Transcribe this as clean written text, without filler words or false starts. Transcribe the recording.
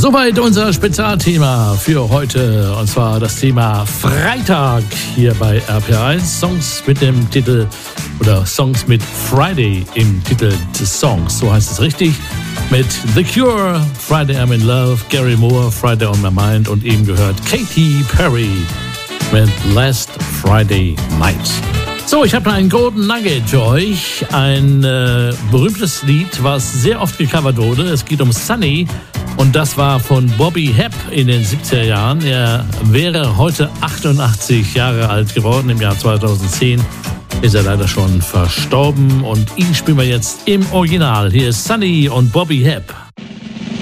Soweit unser Spezialthema für heute, und zwar das Thema Freitag hier bei RPR1. Songs mit dem Titel oder Songs mit Friday im Titel des Songs, so heißt es richtig. Mit The Cure, Friday I'm in Love, Gary Moore, Friday on My Mind und eben gehört Katy Perry mit Last Friday Night. So, ich habe einen Golden Nugget für euch, ein berühmtes Lied, was sehr oft gecovert wurde. Es geht um Sunny und das war von Bobby Hebb in den 70er Jahren. Er wäre heute 88 Jahre alt geworden, im Jahr 2010 ist er leider schon verstorben und ihn spielen wir jetzt im Original. Hier ist Sunny und Bobby Hebb.